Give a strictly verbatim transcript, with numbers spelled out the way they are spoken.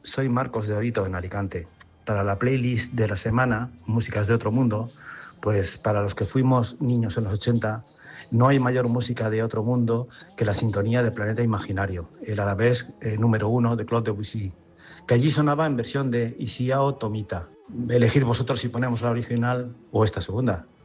Soy Marcos de Orito, en Alicante. Para la playlist de la semana, Músicas de Otro Mundo, pues para los que fuimos niños en los ochenta, no hay mayor música de otro mundo que la sintonía de Planeta Imaginario, el arabesque eh, número uno de Claude Debussy, que allí sonaba en versión de Isiao Tomita. Elegid vosotros si ponemos la original o esta segunda.